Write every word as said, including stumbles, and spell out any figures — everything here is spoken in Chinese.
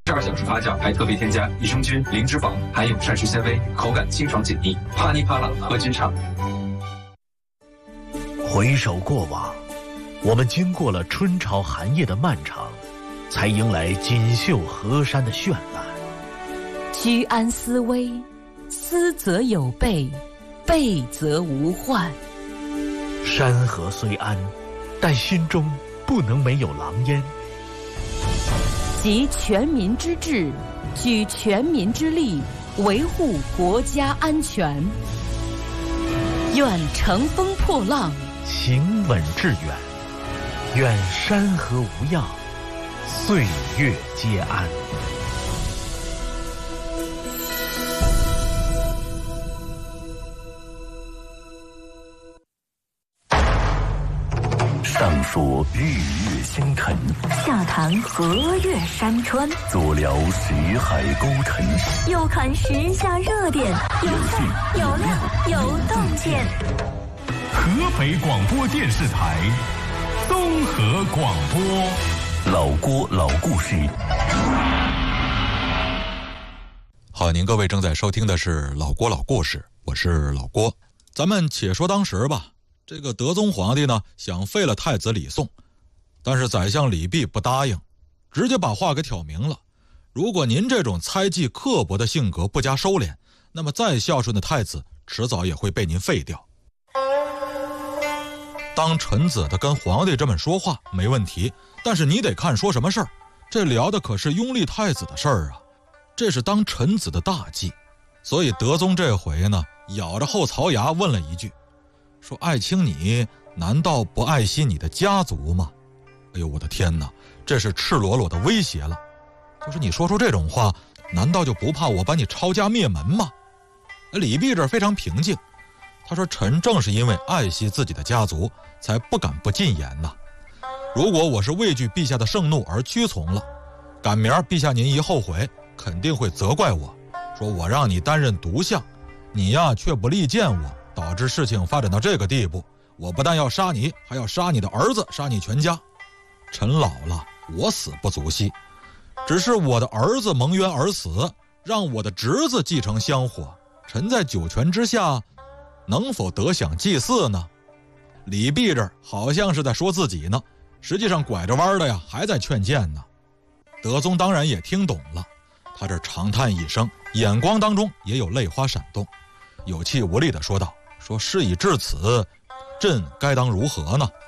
十二小时发酵，还特别添加益生菌、零脂肪，含有膳食纤维，口感清爽解腻，啪哩啪啦喝菌茶。 回首过往，我们经过了春潮寒夜的漫长，才迎来锦绣河山的绚烂。 居安思危，思则有备，备则无患。 山河虽安，但心中不能没有狼烟。 集全民之智，举全民之力，维护国家安全。愿乘风破浪， 行稳致远。愿山河无恙，岁月皆安。 上说日月星辰， 下谈河岳山川， 左聊识海沟沉， 右看时下热点，有趣有料有洞见。 合肥广播电视台综合广播， 老郭老故事。 好，您各位正在收听的是老郭老故事，我是老郭。咱们且说当时吧，这个德宗皇帝呢想废了太子李诵，但是宰相李泌不答应，直接把话给挑明了。如果您这种猜忌刻薄的性格不加收敛，那么再孝顺的太子迟早也会被您废掉。当臣子的跟皇帝这么说话没问题，但是你得看说什么事儿，这聊的可是拥立太子的事儿啊，这是当臣子的大忌。所以德宗这回呢咬着后槽牙问了一句，说爱卿你难道不爱惜你的家族吗？哎呦我的天哪，这是赤裸裸的威胁了。就是你说出这种话，难道就不怕我把你抄家灭门吗？李泌这非常平静，他说臣正是因为爱惜自己的家族才不敢不进言呐。如果我是畏惧陛下的盛怒而屈从了，赶明儿陛下您一后悔肯定会责怪我，说我让你担任独相，你呀却不力荐我，导致事情发展到这个地步，我不但要杀你，还要杀你的儿子，杀你全家。臣老了，我死不足惜，只是我的儿子蒙冤而死，让我的侄子继承香火，臣在九泉之下能否得享祭祀呢？李泌这好像是在说自己呢，实际上拐着弯的呀还在劝谏呢。德宗当然也听懂了，他这长叹一声，眼光当中也有泪花闪动，有气无力地说道，说事已至此，朕该当如何呢？